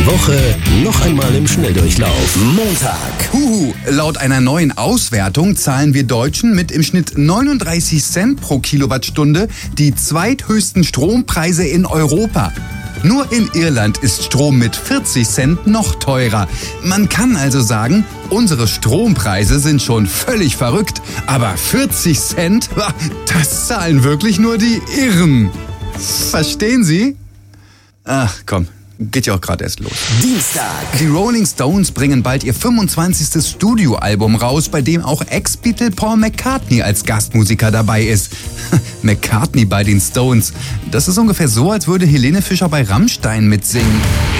Woche noch einmal im Schnelldurchlauf. Montag. Laut einer neuen Auswertung zahlen wir Deutschen mit im Schnitt 39 Cent pro Kilowattstunde die zweithöchsten Strompreise in Europa. Nur in Irland ist Strom mit 40 Cent noch teurer. Man kann also sagen, unsere Strompreise sind schon völlig verrückt. Aber 40 Cent, das zahlen wirklich nur die Irren. Verstehen Sie? Ach komm, geht ja auch gerade erst los. Dienstag. Die Rolling Stones bringen bald ihr 25. Studioalbum raus, bei dem auch Ex-Beatle Paul McCartney als Gastmusiker dabei ist. McCartney bei den Stones. Das ist ungefähr so, als würde Helene Fischer bei Rammstein mitsingen.